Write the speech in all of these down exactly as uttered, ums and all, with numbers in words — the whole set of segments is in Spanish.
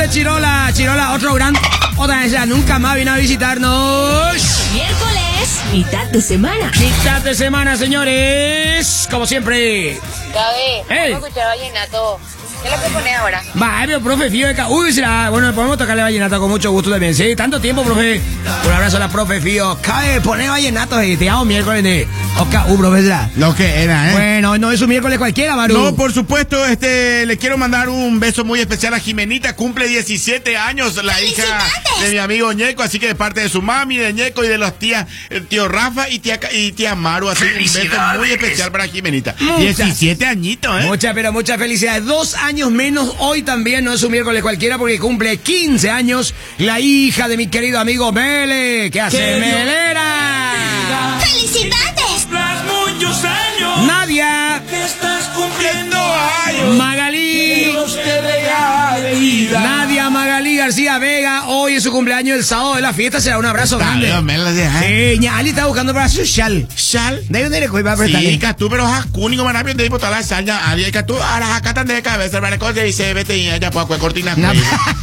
grande Chirola. Chirola, otro gran. Otra vez ya nunca más vino a visitarnos. Miércoles, mitad de semana. Mitad de semana, señores. Como siempre. Gaby, Hey. vamos a escuchar vallenato. ¿Qué es lo que pones ahora? Va, pero profe Fío de Ca- Uy, será. Bueno, podemos tocarle vallenato con mucho gusto también. Sí, tanto tiempo, profe. Un abrazo a la profe Fío. Cabe, pone vallenato y te hago miércoles de. Oca, uh, profe, será. Lo que era, ¿eh? Bueno, no es un miércoles cualquiera, Maru. No, por supuesto, este, le quiero mandar un beso muy especial a Jimenita, cumple diecisiete años, la hija de mi amigo Ñeco, así que de parte de su mami, de Ñeco y de los tías, el tío Rafa y tía, y tía Maru, así un beso muy especial para Jimenita. Muchas. diecisiete añitos, ¿eh? Muchas, pero muchas felicidades. Dos años menos hoy también, no es un miércoles cualquiera porque cumple quince años la hija de mi querido amigo Mele. ¿Qué hace, Melera? ¡Felicidades! Muchos años Nadia, que estás cumpliendo años. Magalí, Dios te regale vida. Nadia Magalí García Vega, hoy es su cumpleaños, el sábado de la fiesta, será un abrazo grande. Sí, ñali está buscando para su shal. Shal. ¿De dónde le coge para Sí, apretarle? que tú, pero jascuni como rápido de botar la saña, había que tú, ahora acá tan de cabeza, hermano, cosa dice, vete y ella pues cortina. No,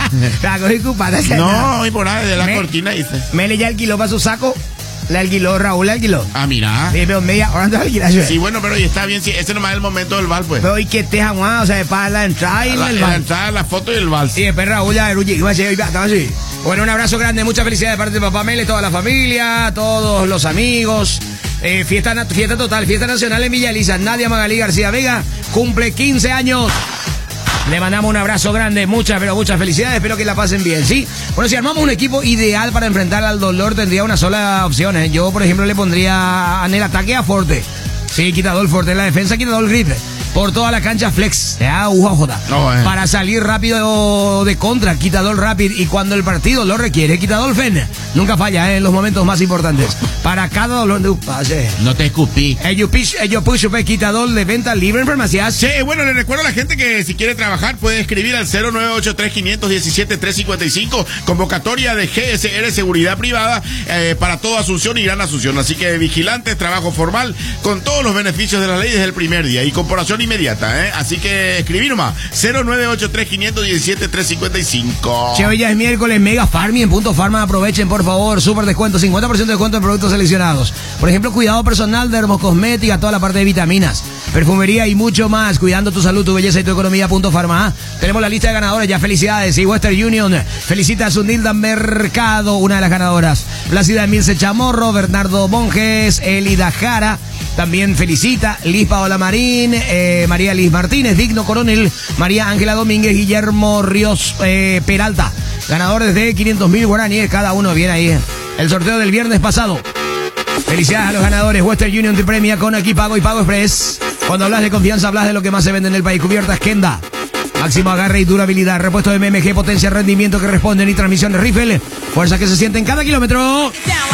la cogí ocupada. No, y por nada, de la Me- cortina dice. Mele ya alquiló para su saco, le alquiló, Raúl le alquiló. Ah, mira. Sí, pero media hora antes de alquilar. Sí, bueno, pero y está bien, sí, ese nomás es el momento del val, pues. Pero y que te jamás, o sea, para la entrada y La, el la bar. entrada, la foto y el vals. Y después Raúl ya Eruji, iba a ser, iba, estaba así. Bueno, un abrazo grande, muchas felicidades de parte de papá Mele, toda la familia, todos los amigos. Eh, fiesta, nat- fiesta total, fiesta nacional en Villa Elisa. Nadia Magalí García Vega cumple quince años. Le mandamos un abrazo grande, muchas, pero muchas felicidades, espero que la pasen bien, ¿sí? Bueno, si armamos un equipo ideal para enfrentar al dolor, tendría una sola opción, ¿eh? Yo, por ejemplo, le pondría en el ataque a Forte. Sí, quitador Forte, en la defensa quitador Grip. Por toda la cancha flex, ya, U J J. No, eh. Para salir rápido de contra, quitador rápido. Y cuando el partido lo requiere, quitador Fen. Nunca falla, ¿eh? En los momentos más importantes. Para cada dolor de un pase. No te escupí. Ellos push, ellos push, quitador de venta libre en farmacias. Sí, bueno, le recuerdo a la gente que si quiere trabajar puede escribir al cero nueve ocho tres, cinco uno siete, tres cinco cinco, convocatoria de G S R Seguridad Privada eh, para toda Asunción y Gran Asunción. Así que vigilantes, trabajo formal, con todos los beneficios de la ley desde el primer día y corporación inmediata, ¿eh? Así que escribir nomás, cero nueve ocho tres, cinco uno siete, tres cinco cinco. Che, hoy ya es miércoles, Mega Farmi en Punto Farma, aprovechen por favor, súper descuento, cincuenta por ciento de descuento en productos seleccionados. Por ejemplo, cuidado personal, dermocosmética, toda la parte de vitaminas, perfumería y mucho más, cuidando tu salud, tu belleza y tu economía. Punto Farma. Tenemos la lista de ganadores, ya felicidades. Y Western Union felicita a Sundilda Mercado, una de las ganadoras. Plácida Emilce Chamorro, Bernardo Monjes, Elida Jara. También felicita Liz Paola Marín, eh, María Liz Martínez, Digno Coronel, María Ángela Domínguez, Guillermo Ríos eh, Peralta. Ganadores de quinientos mil guaraníes cada uno. Bien ahí. El sorteo del viernes pasado. Felicidades a los ganadores. Western Union te premia con Aquí Pago y Pago Express. Cuando hablas de confianza, hablas de lo que más se vende en el país. Cubiertas Kenda. Máximo agarre y durabilidad. Repuesto de M M G, potencia, rendimiento que responden y transmisiones Riffle. Fuerza que se siente en cada kilómetro.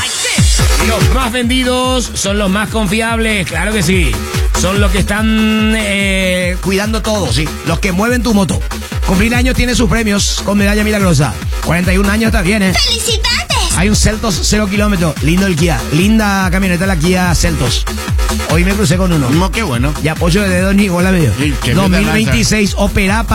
Los más vendidos son los más confiables, claro que sí. Son los que están eh, cuidando todo, sí. Los que mueven tu moto. Cumplir años tiene sus premios con medalla milagrosa. cuarenta y un años está bien, ¿eh? ¡Felicidades! Hay un Celtos cero kilómetros. Lindo el Kia. Linda camioneta la Kia Celtos. Hoy me crucé con uno. No, qué bueno. Y apoyo de dedo ni bola medio. Sí, qué dos mil veintiséis Opera.